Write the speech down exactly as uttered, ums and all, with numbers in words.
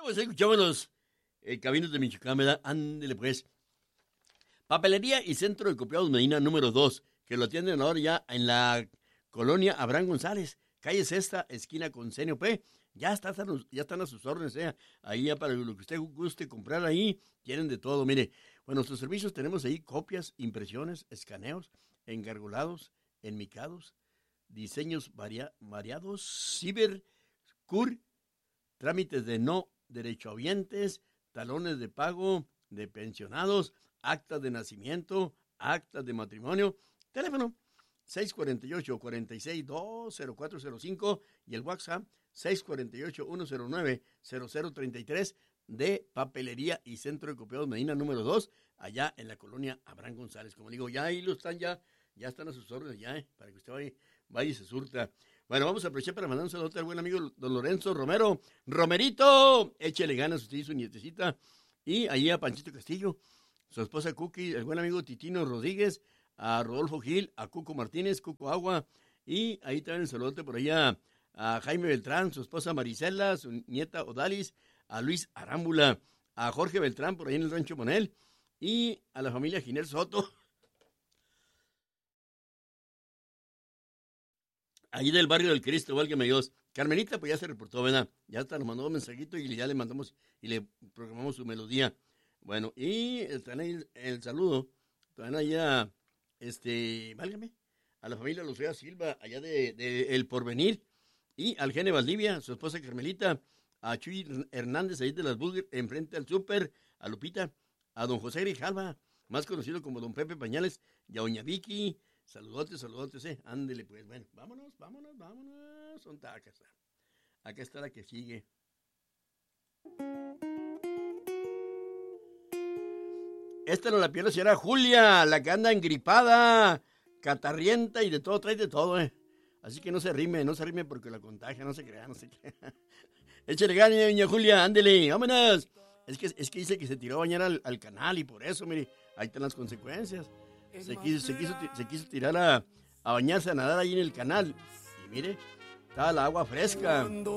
pues escuchámonos el Caminos de Michoacán, ¿verdad? Ándele pues. Papelería y Centro de Copiados Medina número dos, que lo atienden ahora ya en la colonia Abraham González, calle Sexta, esquina con C N P. Ya, está, ya están a sus órdenes, ¿eh? Ahí ya para lo que usted guste comprar ahí, tienen de todo. Mire, bueno, nuestros servicios tenemos ahí copias, impresiones, escaneos, engargolados, enmicados, diseños varia, variados, ciber, cur, trámites de no derechohabientes, talones de pago de pensionados, actas de nacimiento, actas de matrimonio, teléfono seis cuatro ocho, cuatro seis dos, cero cuatro cero cinco y el WhatsApp seis cuatro ocho, uno cero nueve, cero cero tres tres de Papelería y Centro de Copiados Medina número dos, allá en la colonia Abraham González. Como digo, ya ahí lo están, ya, ya están a sus órdenes, ya, eh, para que usted vaya, vaya y se surta. Bueno, vamos a aprovechar para mandar un saludo al buen amigo don Lorenzo Romero. Romerito, échele ganas usted y su nietecita. Y ahí a Panchito Castillo, su esposa Cookie, el buen amigo Titino Rodríguez, a Rodolfo Gil, a Cuco Martínez, Cuco Agua, y ahí también el saludote por allá a Jaime Beltrán, su esposa Marisela, su nieta Odalis, a Luis Arámbula, a Jorge Beltrán por ahí en el Rancho Monel, y a la familia Ginel Soto, ahí del barrio del Cristo, válgame Dios. Carmelita, pues ya se reportó, ¿verdad? Ya está, nos mandó un mensajito y ya le mandamos y le programamos su melodía. Bueno, y están ahí el, el saludo, están allá, este, válgame, a la familia Lucía Silva, allá de, de El Porvenir, y al Gene Valdivia, su esposa Carmelita, a Chuy Hernández, ahí de las Burger, enfrente al súper, a Lupita, a don José Grijalva, más conocido como don Pepe Pañales, y a doña Vicky. Saludotes, saludotes, eh. Ándele, pues, bueno, vámonos, vámonos, vámonos. Son tacas. Acá está la que sigue. Esta no la pierde, señora Julia, la que anda engripada, catarrienta y de todo, trae de todo, eh. Así que no se rime, no se rime porque la contagia, no se crea, no se crea. Échale ganas, doña Julia, ándele, vámonos. Es que, es que dice que se tiró a bañar al, al canal y por eso, mire, ahí están las consecuencias. Se quiso, se, quiso, se quiso tirar a, a bañarse, a nadar ahí en el canal. Y mire, estaba la agua fresca.